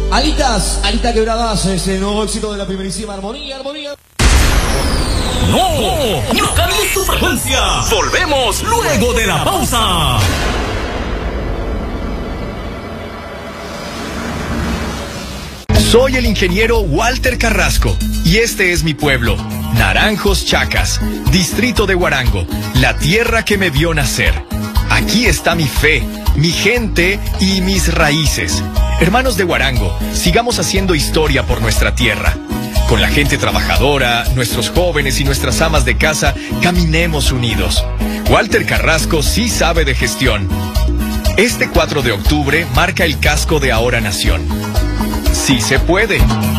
Alitas Quebradas, ese nuevo éxito de la primerísima Armonía. No cambies tu frecuencia. Volvemos luego de la pausa. Soy el ingeniero Walter Carrasco y este es mi pueblo, Naranjos Chacas, distrito de Huarango, la tierra que me vio nacer. Aquí está mi fe, mi gente y mis raíces. Hermanos de Huarango, sigamos haciendo historia por nuestra tierra. Con la gente trabajadora, nuestros jóvenes y nuestras amas de casa, caminemos unidos. Walter Carrasco sí sabe de gestión. Este 4 de octubre marca el casco de Ahora Nación. Sí se puede.